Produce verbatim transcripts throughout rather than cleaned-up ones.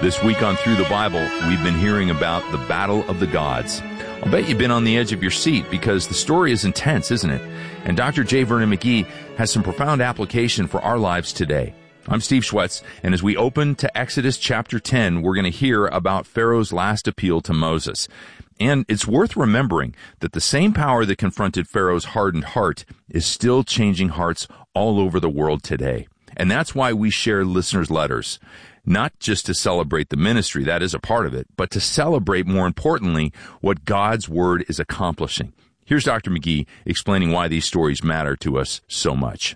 This week on Through the Bible, we've been hearing about the battle of the gods. I'll bet you've been on the edge of your seat because the story is intense, isn't it? And Doctor J. Vernon McGee has some profound application for our lives today. I'm Steve Schwetz, and as we open to Exodus chapter ten, we're going to hear about Pharaoh's last appeal to Moses. And it's worth remembering that the same power that confronted Pharaoh's hardened heart is still changing hearts all over the world today. And that's why we share listeners' letters. Not just to celebrate the ministry, that is a part of it, but to celebrate, more importantly, what God's Word is accomplishing. Here's Doctor McGee explaining why these stories matter to us so much.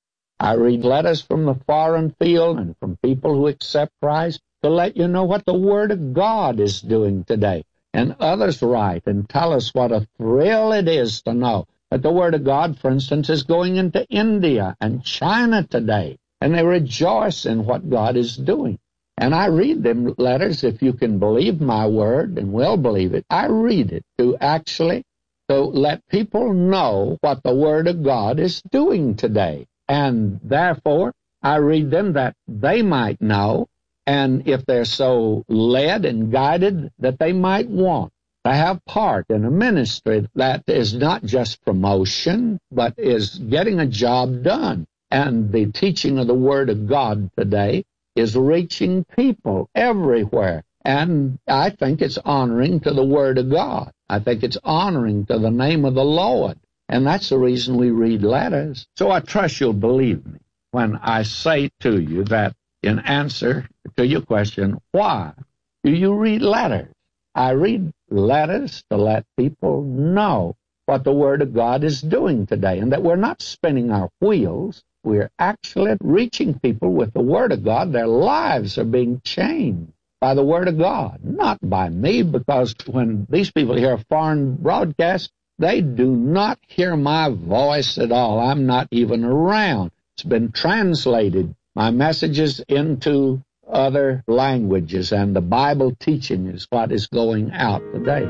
I read letters from the foreign field and from people who accept Christ to let you know what the Word of God is doing today. And others write and tell us what a thrill it is to know that the Word of God, for instance, is going into India and China today. And they rejoice in what God is doing. And I read them letters, if you can believe my word, and will believe it. I read it to actually to let people know what the Word of God is doing today. And therefore, I read them that they might know, and if they're so led and guided, that they might want to have part in a ministry that is not just promotion, but is getting a job done. And the teaching of the Word of God today is reaching people everywhere. And I think it's honoring to the Word of God. I think it's honoring to the name of the Lord. And that's the reason we read letters. So I trust you'll believe me when I say to you that in answer to your question, why do you read letters? I read letters to let people know what the Word of God is doing today, and that we're not spinning our wheels. We're actually reaching people with the Word of God. Their lives are being changed by the Word of God, not by me, because when these people hear a foreign broadcast, they do not hear my voice at all. I'm not even around. It's been translated, my messages, into other languages, and the Bible teaching is what is going out today.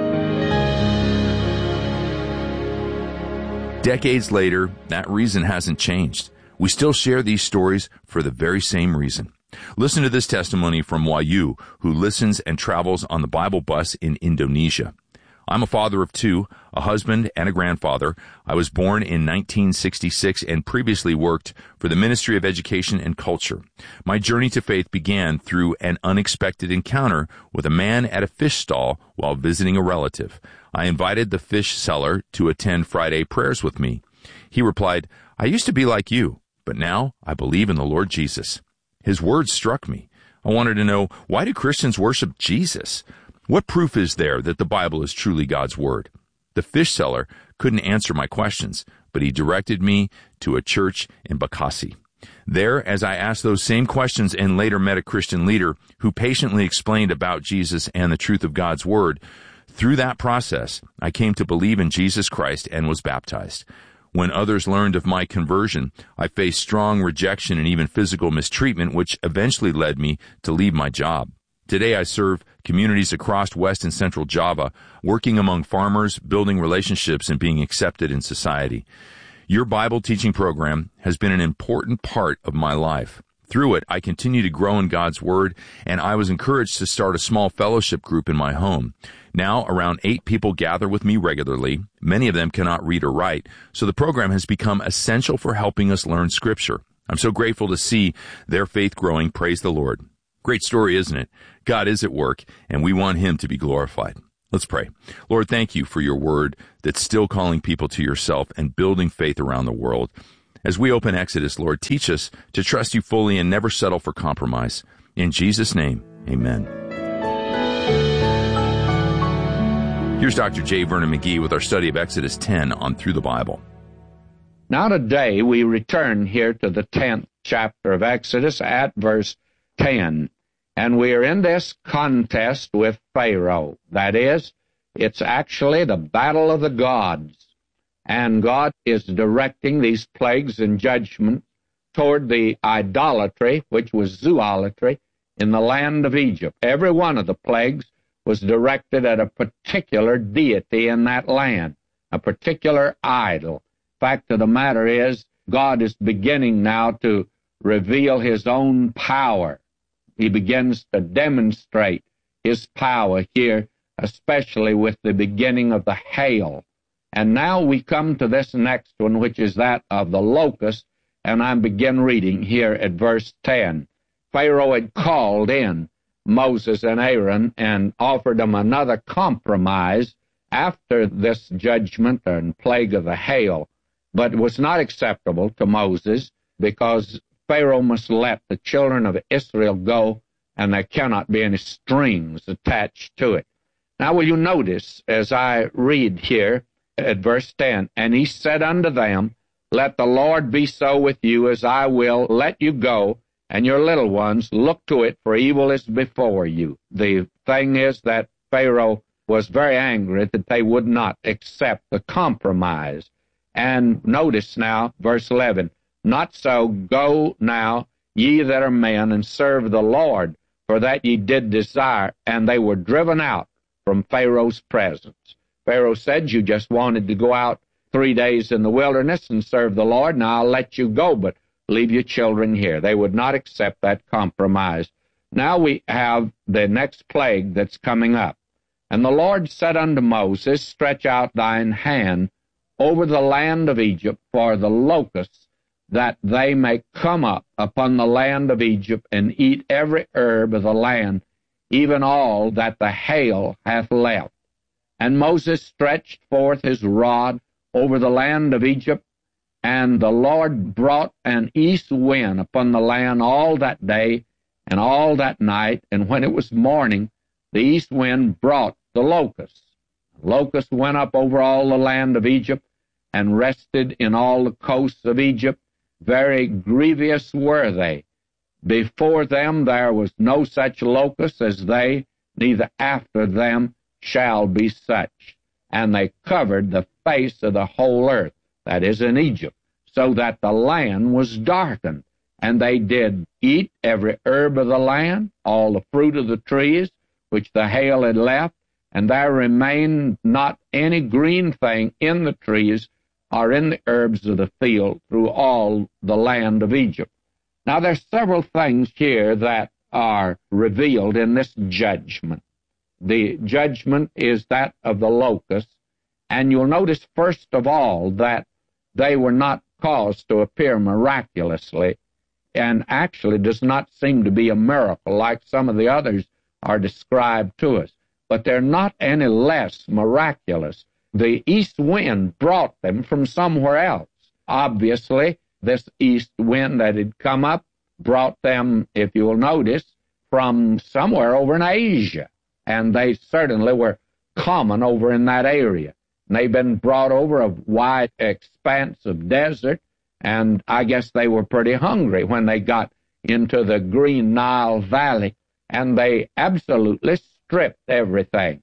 Decades later, that reason hasn't changed. We still share these stories for the very same reason. Listen to this testimony from Wahyu, who listens and travels on the Bible bus in Indonesia. I'm a father of two, a husband and a grandfather. I was born in nineteen sixty-six and previously worked for the Ministry of Education and Culture. My journey to faith began through an unexpected encounter with a man at a fish stall while visiting a relative. I invited the fish seller to attend Friday prayers with me. He replied, "I used to be like you, but now I believe in the Lord Jesus." His words struck me. I wanted to know, why do Christians worship Jesus? What proof is there that the Bible is truly God's Word? The fish seller couldn't answer my questions, but he directed me to a church in Bekasi. There, as I asked those same questions and later met a Christian leader who patiently explained about Jesus and the truth of God's Word, through that process, I came to believe in Jesus Christ and was baptized. When others learned of my conversion, I faced strong rejection and even physical mistreatment, which eventually led me to leave my job. Today I serve communities across West and Central Java, working among farmers, building relationships, and being accepted in society. Your Bible teaching program has been an important part of my life. Through it, I continue to grow in God's Word, and I was encouraged to start a small fellowship group in my home. Now, around eight people gather with me regularly. Many of them cannot read or write, so the program has become essential for helping us learn Scripture. I'm so grateful to see their faith growing. Praise the Lord. Great story, isn't it? God is at work, and we want Him to be glorified. Let's pray. Lord, thank you for your Word that's still calling people to yourself and building faith around the world. As we open Exodus, Lord, teach us to trust you fully and never settle for compromise. In Jesus' name, amen. Here's Doctor J. Vernon McGee with our study of Exodus ten on Through the Bible. Now today we return here to the tenth chapter of Exodus at verse ten. And we are in this contest with Pharaoh. That is, it's actually the battle of the gods. And God is directing these plagues and judgment toward the idolatry, which was zoolatry, in the land of Egypt. Every one of the plagues was directed at a particular deity in that land, a particular idol. Fact of the matter is, God is beginning now to reveal His own power. he begins to demonstrate his power here, especially with the beginning of the hail. And now we come to this next one, which is that of the locust, and I begin reading here at verse ten. Pharaoh had called in Moses and Aaron and offered them another compromise after this judgment and plague of the hail, but it was not acceptable to Moses, because Pharaoh must let the children of Israel go, and there cannot be any strings attached to it. Now will you notice, as I read here at verse ten, and he said unto them, Let the Lord be so with you, as I will let you go, and your little ones, look to it, for evil is before you. The thing is that Pharaoh was very angry that they would not accept the compromise. And notice now, verse eleven, Not so, go now, ye that are men, and serve the Lord, for that ye did desire, and they were driven out from Pharaoh's presence. Pharaoh said, you just wanted to go out three days in the wilderness and serve the Lord, now I'll let you go, but leave your children here. They would not accept that compromise. Now we have the next plague that's coming up. And the Lord said unto Moses, Stretch out thine hand over the land of Egypt for the locusts, that they may come up upon the land of Egypt, and eat every herb of the land, even all that the hail hath left. And Moses stretched forth his rod over the land of Egypt, and the Lord brought an east wind upon the land all that day and all that night, and when it was morning, the east wind brought the locusts. Locusts went up over all the land of Egypt, and rested in all the coasts of Egypt. Very grievous were they. Before them there was no such locust as they, neither after them shall be such. And they covered the face of the whole earth, that is in Egypt, so that the land was darkened. And they did eat every herb of the land, all the fruit of the trees, which the hail had left, and there remained not any green thing in the trees or in the herbs of the field through all the land of Egypt. Now there's several things here that are revealed in this judgment. The judgment is that of the locusts, and you'll notice first of all that they were not caused to appear miraculously, and actually does not seem to be a miracle like some of the others are described to us. But they're not any less miraculous. The east wind brought them from somewhere else. Obviously, this east wind that had come up brought them, if you'll notice, from somewhere over in Asia. And they certainly were common over in that area. And they've been brought over a wide expanse of desert, and I guess they were pretty hungry when they got into the Green Nile Valley, and they absolutely stripped everything.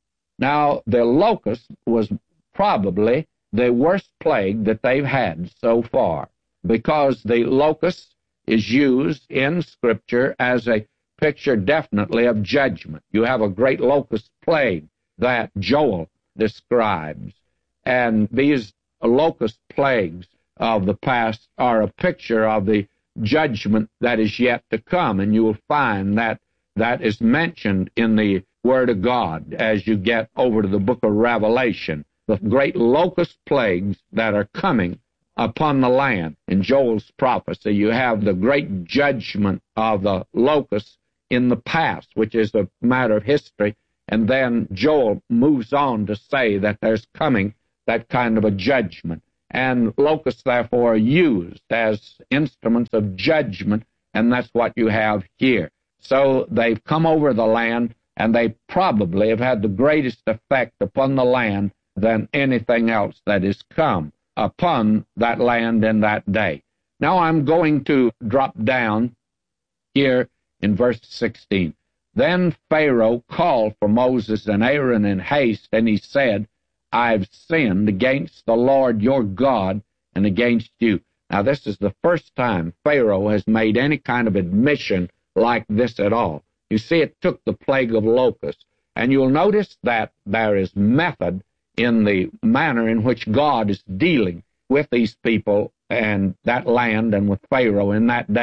Now, the locust was probably the worst plague that they've had so far, because the locust is used in Scripture as a picture definitely of judgment. You have a great locust plague that Joel describes, and these locust plagues of the past are a picture of the judgment that is yet to come, and you will find that that is mentioned in the Word of God as you get over to the book of Revelation, the great locust plagues that are coming upon the land. In Joel's prophecy, you have the great judgment of the locusts in the past, which is a matter of history, and then Joel moves on to say that there's coming that kind of a judgment. And locusts, therefore, are used as instruments of judgment, and that's what you have here. So they've come over the land, and they probably have had the greatest effect upon the land than anything else that has come upon that land in that day. Now I'm going to drop down here in verse sixteen. Then Pharaoh called for Moses and Aaron in haste, and he said, I've sinned against the Lord your God and against you. Now this is the first time Pharaoh has made any kind of admission like this at all. You see, it took the plague of locusts, and you'll notice that there is method in the manner in which God is dealing with these people and that land and with Pharaoh in that day.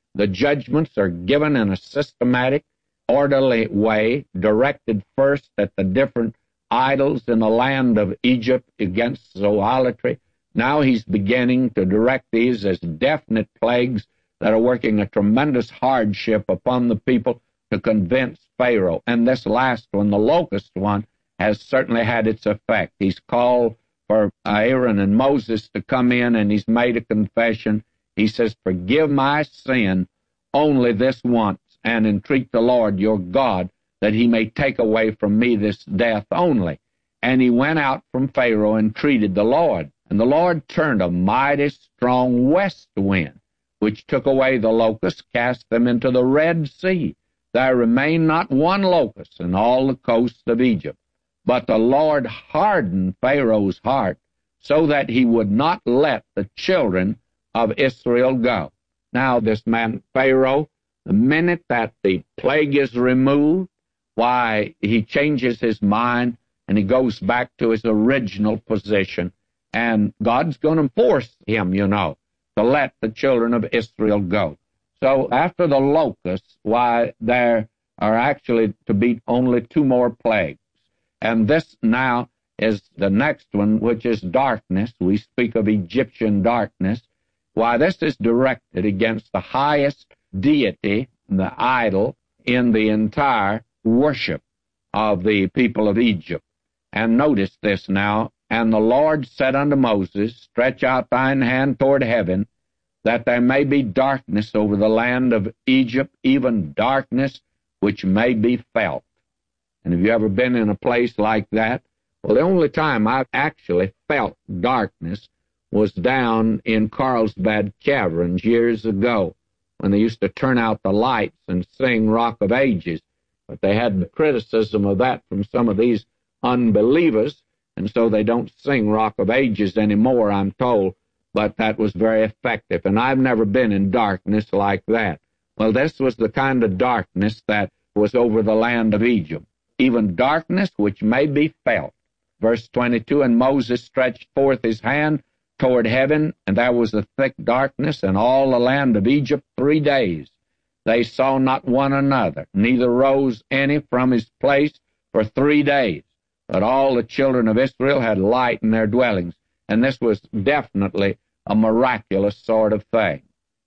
The judgments are given in a systematic, orderly way, directed first at the different idols in the land of Egypt against zoolatry. Now he's beginning to direct these as definite plagues that are working a tremendous hardship upon the people to convince Pharaoh. And this last one, the locust one, has certainly had its effect. He's called for Aaron and Moses to come in, and he's made a confession. He says, "Forgive my sin only this once, and entreat the Lord your God that he may take away from me this death only." And he went out from Pharaoh and entreated the Lord. And the Lord turned a mighty strong west wind, which took away the locusts, cast them into the Red Sea. There remained not one locust in all the coast of Egypt. But the Lord hardened Pharaoh's heart, so that he would not let the children of Israel go. Now this man Pharaoh, the minute that the plague is removed, why, he changes his mind and he goes back to his original position. And God's going to force him, you know, to let the children of Israel go. So after the locusts, why, there are actually to be only two more plagues. And this now is the next one, which is darkness. We speak of Egyptian darkness. Why, this is directed against the highest deity, the idol, in the entire worship of the people of Egypt. And notice this now. "And the Lord said unto Moses, Stretch out thine hand toward heaven, that there may be darkness over the land of Egypt, even darkness which may be felt." And have you ever been in a place like that? Well, the only time I've actually felt darkness was down in Carlsbad Caverns years ago, when they used to turn out the lights and sing Rock of Ages. But they had the criticism of that from some of these unbelievers, and so they don't sing Rock of Ages anymore, I'm told. But that was very effective, and I've never been in darkness like that. Well, this was the kind of darkness that was over the land of Egypt, even darkness which may be felt. Verse twenty-two, "And Moses stretched forth his hand toward heaven, and there was a thick darkness in all the land of Egypt three days. They saw not one another, neither rose any from his place for three days. But all the children of Israel had light in their dwellings." And this was definitely a miraculous sort of thing.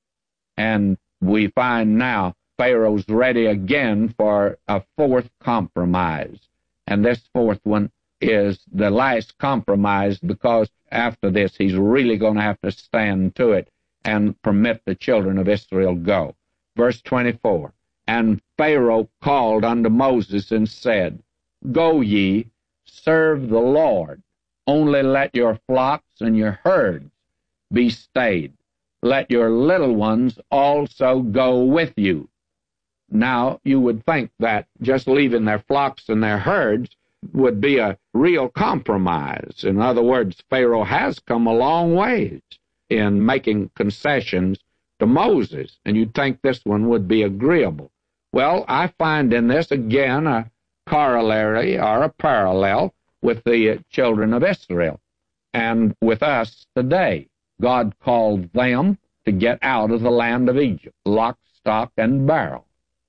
And we find now Pharaoh's ready again for a fourth compromise. And this fourth one is the last compromise, because after this he's really going to have to stand to it and permit the children of Israel go. Verse twenty-four, "And Pharaoh called unto Moses and said, Go ye, serve the Lord. Only let your flocks and your herds be stayed. Let your little ones also go with you." Now, you would think that just leaving their flocks and their herds would be a real compromise. In other words, Pharaoh has come a long ways in making concessions to Moses, and you'd think this one would be agreeable. Well, I find in this, again, a corollary or a parallel with the children of Israel and with us today. God called them to get out of the land of Egypt, lock, stock, and barrel.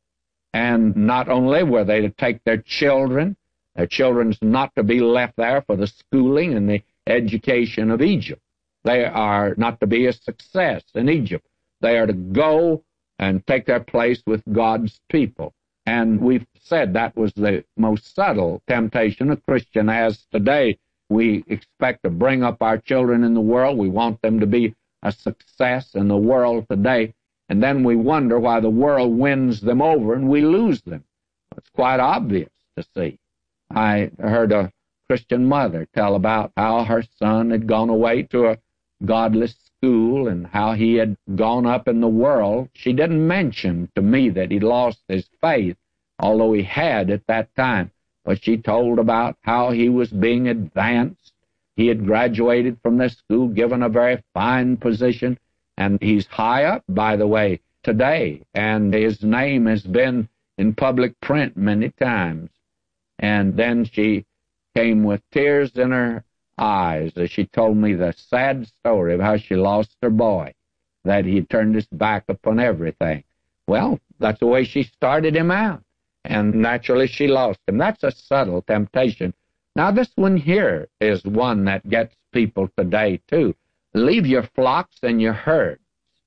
And not only were they to take their children, their children's not to be left there for the schooling and the education of Egypt. They are not to be a success in Egypt. They are to go and take their place with God's people. And we've said that was the most subtle temptation a Christian has today. We expect to bring up our children in the world. We want them to be a success in the world today. And then we wonder why the world wins them over and we lose them. It's quite obvious to see. I heard a Christian mother tell about how her son had gone away to a godless school and how he had gone up in the world. She didn't mention to me that he lost his faith, although he had at that time. But she told about how he was being advanced. He had graduated from this school, given a very fine position, and he's high up, by the way, today, and his name has been in public print many times. And then she came with tears in her eyes as she told me the sad story of how she lost her boy. that he turned his back upon everything. Well, that's the way she started him out. And naturally she lost him. That's a subtle temptation. Now this one here is one that gets people today too. Leave your flocks and your herds.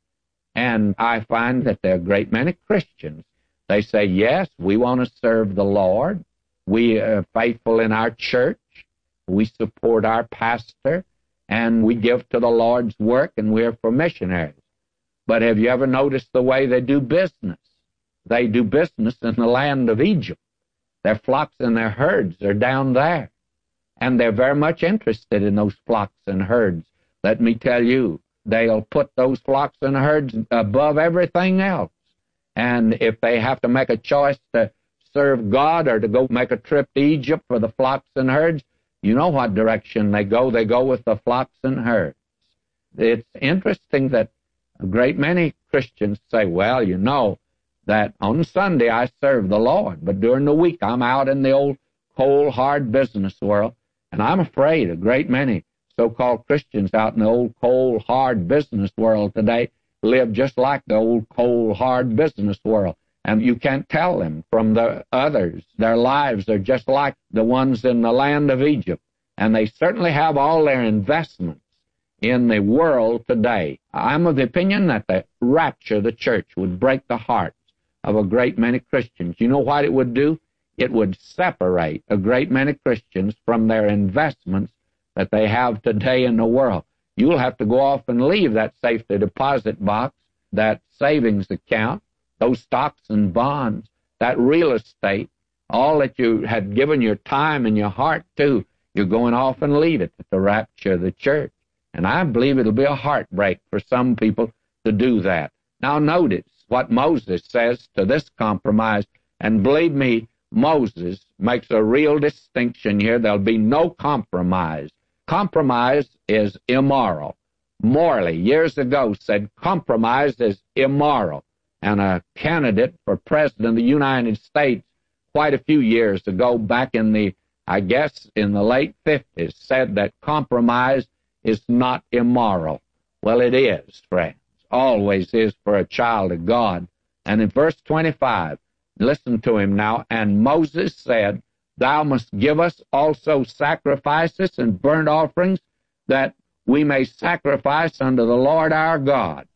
And I find that there are a great many Christians. They say, yes, we want to serve the Lord. We are faithful in our church. We support our pastor. And we give to the Lord's work, and we're for missionaries. But have you ever noticed the way they do business? They do business in the land of Egypt. Their flocks and their herds are down there. And they're very much interested in those flocks and herds. Let me tell you, they'll put those flocks and herds above everything else. And if they have to make a choice to serve God or to go make a trip to Egypt for the flocks and herds, you know what direction they go. They go with the flocks and herds. It's interesting that a great many Christians say, well, you know, that on Sunday I serve the Lord, but during the week I'm out in the old cold, hard business world. And I'm afraid a great many so-called Christians out in the old cold, hard business world today live just like the old cold, hard business world. And you can't tell them from the others. Their lives are just like the ones in the land of Egypt. And they certainly have all their investments in the world today. I'm of the opinion that the rapture of the church would break the hearts of a great many Christians. You know what it would do? It would separate a great many Christians from their investments that they have today in the world. You'll have to go off and leave that safety deposit box, that savings account, those stocks and bonds, that real estate, all that you had given your time and your heart to. You're going off and leave it at the rapture of the church. And I believe it'll be a heartbreak for some people to do that. Now notice what Moses says to this compromise, and believe me, Moses makes a real distinction here. There'll be no compromise. Compromise is immoral. Morley, years ago, said compromise is immoral. And a candidate for president of the United States quite a few years ago, back in the, I guess, in the late fifties, said that compromise is not immoral. Well, it is, friends. Always is for a child of God. And in verse twenty-five, listen to him now. And Moses said, thou must give us also sacrifices and burnt offerings, that we may sacrifice unto the Lord our God.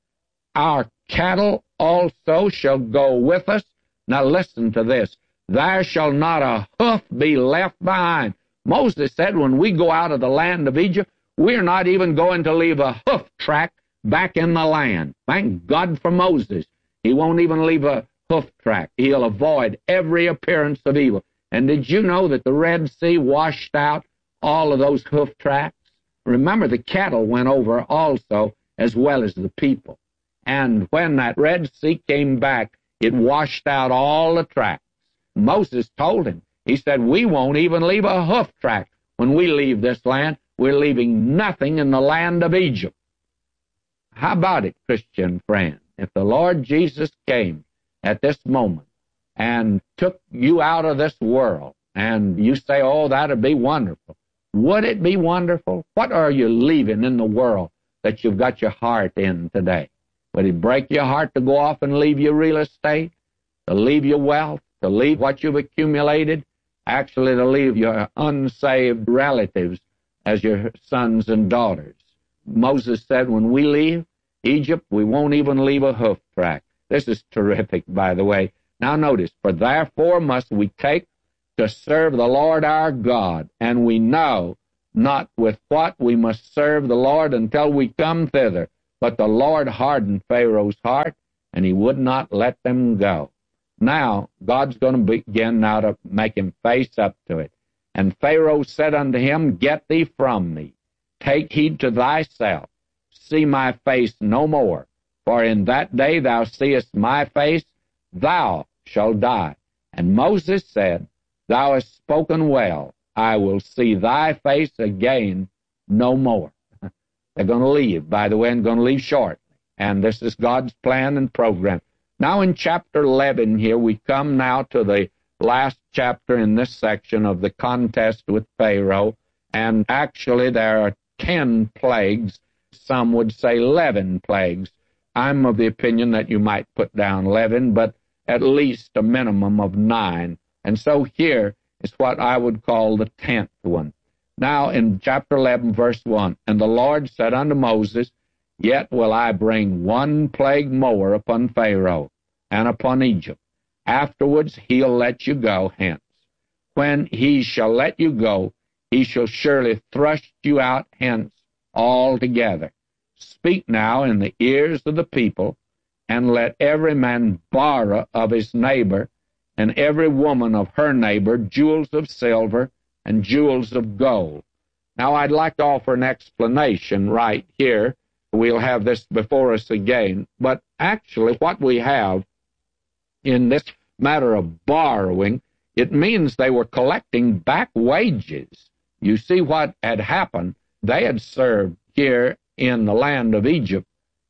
Our cattle also shall go with us. Now listen to this. There shall not a hoof be left behind. Moses said when we go out of the land of Egypt, we're not even going to leave a hoof track back in the land. Thank God for Moses. He won't even leave a hoof track. He'll avoid every appearance of evil. And did you know that the Red Sea washed out all of those hoof tracks? Remember, the cattle went over also, as well as the people. And when that Red Sea came back, it washed out all the tracks. Moses told him, he said, we won't even leave a hoof track when we leave this land. We're leaving nothing in the land of Egypt. How about it, Christian friend? If the Lord Jesus came at this moment and took you out of this world, and you say, oh, that'd be wonderful. Would it be wonderful? What are you leaving in the world that you've got your heart in today? Would it break your heart to go off and leave your real estate, to leave your wealth, to leave what you've accumulated, actually to leave your unsaved relatives as your sons and daughters? Moses said, when we leave Egypt, we won't even leave a hoof track. This is terrific, by the way. Now notice, for therefore must we take to serve the Lord our God, and we know not with what we must serve the Lord until we come thither. But the Lord hardened Pharaoh's heart, and he would not let them go. Now, God's going to begin now to make him face up to it. And Pharaoh said unto him, get thee from me. Take heed to thyself. See my face no more. For in that day thou seest my face, thou shalt die. And Moses said, thou hast spoken well. I will see thy face again no more. They're going to leave, by the way, and going to leave shortly. And this is God's plan and program. Now in chapter eleven here, we come now to the last chapter in this section of the contest with Pharaoh. And actually there are ten plagues Some would say eleven plagues. I'm of the opinion that you might put down eleven, but at least a minimum of nine. And so here is what I would call the tenth one. Now in chapter eleven, verse one, "And the Lord said unto Moses, Yet will I bring one plague more upon Pharaoh and upon Egypt. Afterwards he'll let you go hence. When he shall let you go, he shall surely thrust you out hence altogether. Speak now in the ears of the people, and let every man borrow of his neighbor, and every woman of her neighbor, jewels of silver and jewels of gold." Now I'd like to offer an explanation right here. We'll have this before us again. But actually what we have in this matter of borrowing, it means they were collecting back wages. You see what had happened. They had served here in the land of Egypt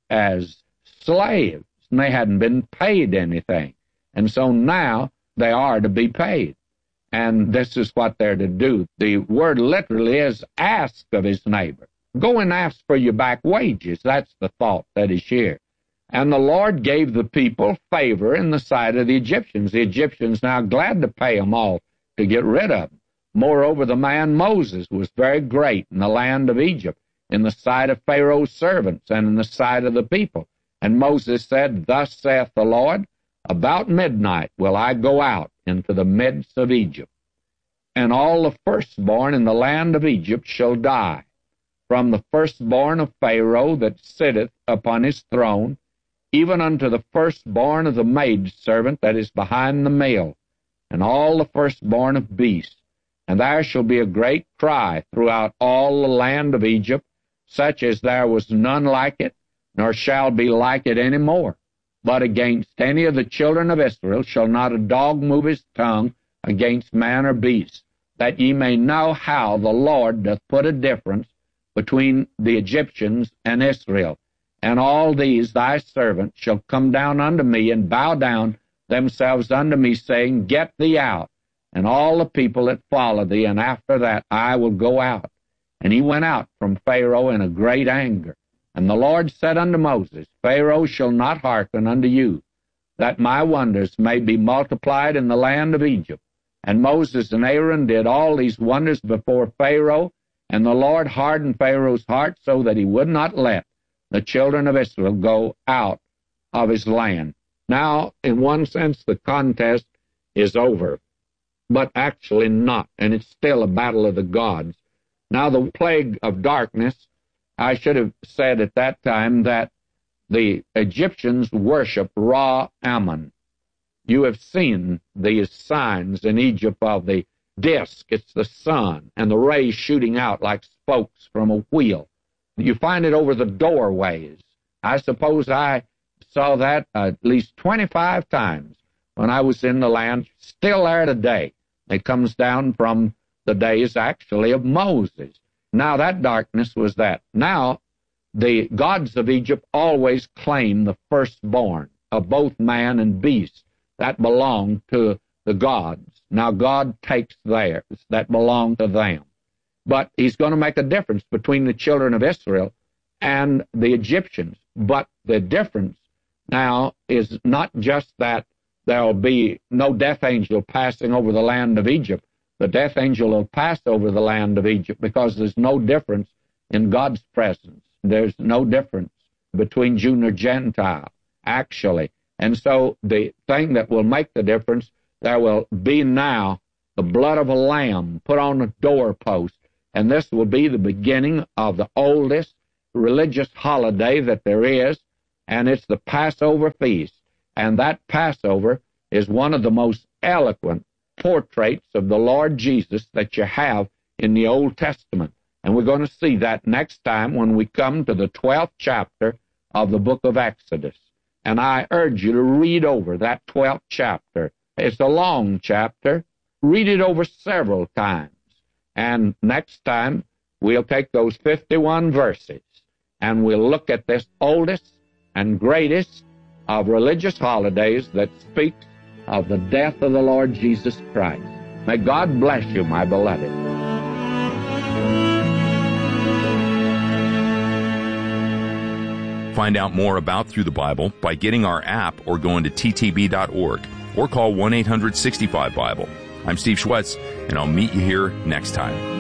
as slaves, and they hadn't been paid anything. And so now they are to be paid. And this is what they're to do. The word literally is ask of his neighbor. Go and ask for your back wages. That's the thought that is here. And the Lord gave the people favor in the sight of the Egyptians. The Egyptians now glad to pay them all to get rid of them. Moreover, the man Moses was very great in the land of Egypt, in the sight of Pharaoh's servants and in the sight of the people. And Moses said, "Thus saith the Lord, about midnight will I go out into the midst of Egypt, and all the firstborn in the land of Egypt shall die, from the firstborn of Pharaoh that sitteth upon his throne, even unto the firstborn of the maidservant that is behind the mill, and all the firstborn of beasts. And there shall be a great cry throughout all the land of Egypt, such as there was none like it, nor shall be like it any more. But against any of the children of Israel shall not a dog move his tongue against man or beast, that ye may know how the Lord doth put a difference between the Egyptians and Israel. And all these thy servants shall come down unto me, and bow down themselves unto me, saying, Get thee out, and all the people that follow thee, and after that I will go out. And he went out from Pharaoh in a great anger. And the Lord said unto Moses, Pharaoh shall not hearken unto you, that my wonders may be multiplied in the land of Egypt. And Moses and Aaron did all these wonders before Pharaoh, and the Lord hardened Pharaoh's heart so that he would not let the children of Israel go out of his land. Now, in one sense, the contest is over, but actually not, and it's still a battle of the gods. Now, the plague of darkness, I should have said at that time that the Egyptians worship Ra-Ammon. You have seen these signs in Egypt of the disk. It's the sun, and the rays shooting out like spokes from a wheel. You find it over the doorways. I suppose I saw that at least twenty-five times when I was in the land. Still there today. It comes down from the days, actually, of Moses. Now, that darkness was that. Now, the gods of Egypt always claim the firstborn of both man and beast. That belonged to the gods. Now, God takes theirs that belong to them. But he's going to make a difference between the children of Israel and the Egyptians. But the difference now is not just that there will be no death angel passing over the land of Egypt. The death angel will pass over the land of Egypt because there's no difference in God's presence. There's no difference between Jew or Gentile, actually. And so the thing that will make the difference, there will be now the blood of a lamb put on a doorpost. And this will be the beginning of the oldest religious holiday that there is, and it's the Passover feast. And that Passover is one of the most eloquent portraits of the Lord Jesus that you have in the Old Testament. And we're going to see that next time when we come to the twelfth chapter of the book of Exodus. And I urge you to read over that twelfth chapter. It's a long chapter. Read it over several times. And next time, we'll take those fifty-one verses, and we'll look at this oldest and greatest of religious holidays that speaks of the death of the Lord Jesus Christ. May God bless you, my beloved. find out more about Through the Bible by getting our app or going to t t b dot org or call one eight hundred sixty-five Bible. I'm Steve Schwetz, and I'll meet you here next time.